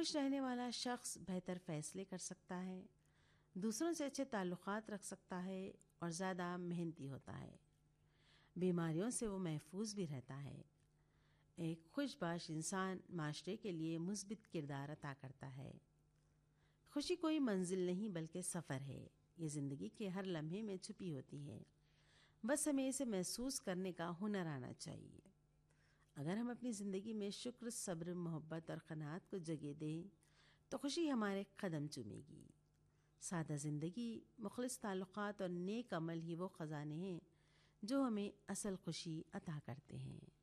खुश रहने वाला शख्स बेहतर फ़ैसले कर सकता है, दूसरों से अच्छे ताल्लुक़ात रख सकता है और ज़्यादा मेहनती होता है। बीमारियों से वो महफूज भी रहता है। एक खुशबाश इंसान माशरे के लिए मुस्बित किरदार अता करता है। खुशी कोई मंजिल नहीं बल्कि सफ़र है। ये ज़िंदगी के हर लम्हे में छुपी होती है, बस हमें इसे महसूस करने का हुनर आना चाहिए। अगर हम अपनी ज़िंदगी में शुक्र, सब्र, मोहब्बत और क़नाअत को जगह दें तो खुशी हमारे कदम चूमेगी। सादा ज़िंदगी, मुखलिस ताल्लुक़ात और नेक अमल ही वो ख़ज़ाने हैं जो हमें असल खुशी अता करते हैं।